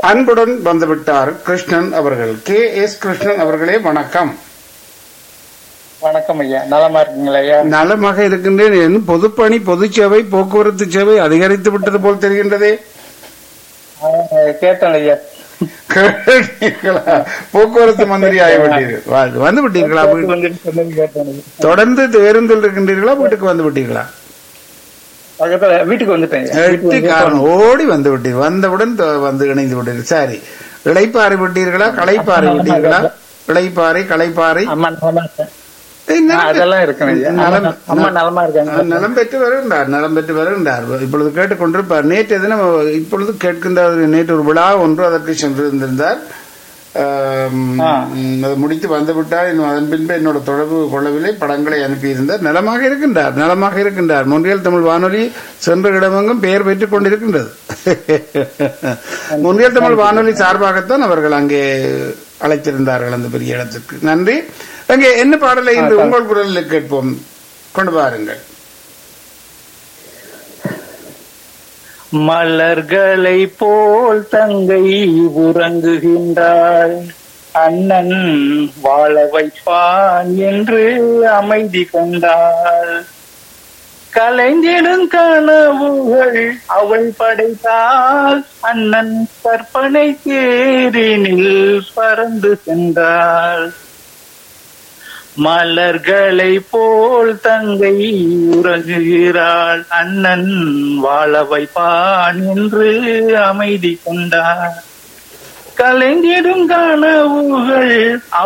அன்புடன் வந்துவிட்டார் கிருஷ்ணன் அவர்கள். KS கிருஷ்ணன் அவர்களே வணக்கம். வணக்கம் ஐயா, நலமா இருக்கீங்களா ஐயா? நலமாக இருக்கின்றேன். இன்னும் பொதுப்பணி பொது சேவை போக்குவரத்து சேவை அதிகரித்து விட்டது போல் தெரிகின்றதே. கேட்டேன் ஐயா. போக்குவரத்து மந்திரி ஆகிவிட்டீர்கள், வந்து விட்டீர்களா? தொடர்ந்து பேருந்தில் இருக்கின்றீர்களா? வீட்டுக்கு வந்து விட்டீர்களா? வீட்டுக்கு வந்துட்டேன். ஓடி வந்து விட்டீர்கள், வந்தவுடன் வந்து இணைந்து விட்டீர்கள். சரி, இளைப்பாறை விட்டீர்களா? களைப்பாறை விட்டீர்களா? இளைப்பாறை களைப்பாறை அதெல்லாம் இருக்கு. நலம் பெற்று வருகின்றார், நலம் பெற்று வருகின்றார். இப்பொழுது கேட்டுக்கொண்டிருப்பார். நேற்று தினம் இப்பொழுது கேட்கின்றார். நேற்று ஒரு விழா ஒன்று அதற்கு சென்றிருந்திருந்தார். முடித்து வந்துவிட்டார். இன்னும் அதன் பின்பு என்னோட தொடர்பு கொள்ளவில்லை. படங்களை அனுப்பியிருந்தார். நலமாக இருக்கின்றார், நலமாக இருக்கின்றார். மொன்றியல் தமிழ் வானொலி சென்ற இடமெங்கும் பெயர் பெற்றுக் கொண்டிருக்கின்றது. மொன்றியல் தமிழ் வானொலி சார்பாகத்தான் அவர்கள் அங்கே அழைத்திருந்தார்கள் அந்த பெரிய இடத்திற்கு. நன்றி. அங்கே என்ன பாடலை இன்று உங்கள் குரலில் கேட்போம், கொண்டு வாருங்கள். மலர்களை போல் தங்கை உறங்குகின்றாள், அண்ணன் வாழ வைப்பான் என்று அமைதி கொண்டாள். கலைஞிடும் கனவுகள் அவள் படைத்தாள், அண்ணன் கற்பனை தேரினில் பறந்து சென்றாள். மலர்களை போல் தங்கை உறங்குகிறாள், அண்ணன் வாழ வைப்பான் என்று அமைதி கொண்டார். கலைஞிடும் கனவுகள்